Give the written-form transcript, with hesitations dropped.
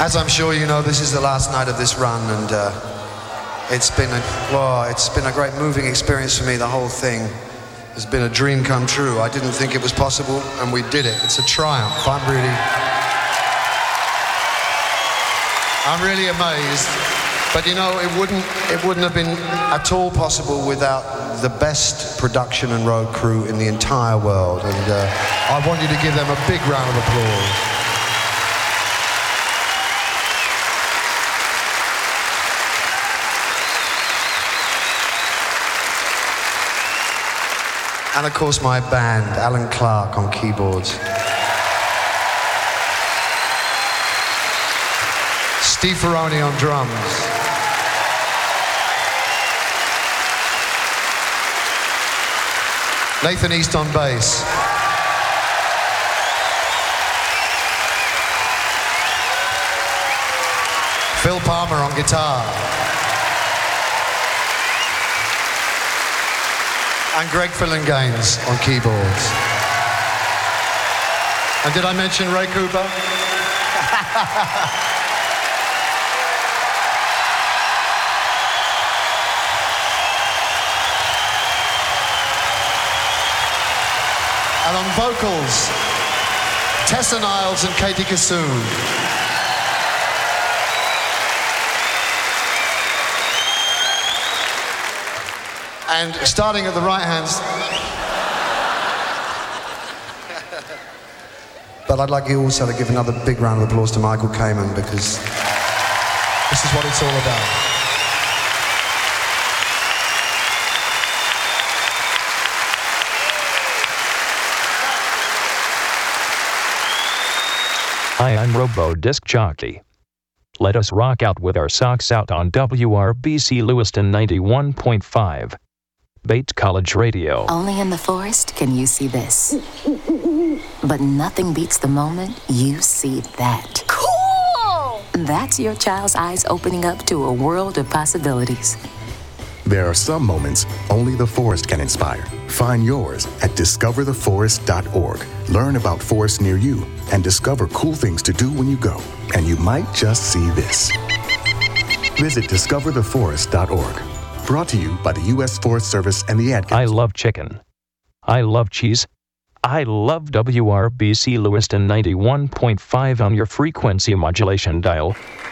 As I'm sure you know, this is the last night of this run, and it's been a great moving experience for me. The whole thing has been a dream come true. I didn't think it was possible, and we did it. It's a triumph. I'm really amazed. But you know, it wouldn't have been at all possible without the best production and road crew in the entire world. And I want you to give them a big round of applause. And of course my band, Alan Clark on keyboards. Steve Ferroni on drums. Nathan East on bass. Phil Palmer on guitar. And Greg Fillinganes on keyboards. And did I mention Ray Cooper? And on vocals, Tessa Niles and Katie Kassoon. And starting at the right hand... But I'd like you also to give another big round of applause to Michael Kamen, because this is what it's all about. Hi, I'm Robo Disc Jockey. Let us rock out with our socks out on WRBC Lewiston 91.5. Bates College Radio. Only in the forest can you see this. But nothing beats the moment you see that. Cool! That's your child's eyes opening up to a world of possibilities. There are some moments only the forest can inspire. Find yours at discovertheforest.org. Learn about forests near you and discover cool things to do when you go. And you might just see this. Visit discovertheforest.org. Brought to you by the U.S. Forest Service and the Ad Council. I love chicken. I love cheese. I love WRBC Lewiston 91.5 on your frequency modulation dial.